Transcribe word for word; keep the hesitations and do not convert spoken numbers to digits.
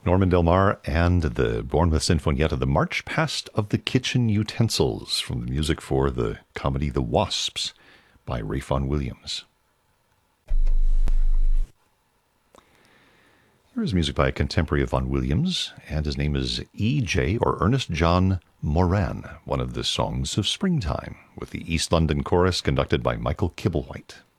Norman Del Mar and the Bournemouth Sinfonietta, the March Past of the Kitchen Utensils, from the music for the comedy The Wasps by Ralph Vaughan Williams. Here is music by a contemporary of Vaughan Williams, and his name is E J or Ernest John Moran, one of the songs of Springtime, with the East London Chorus conducted by Michael Kibblewhite.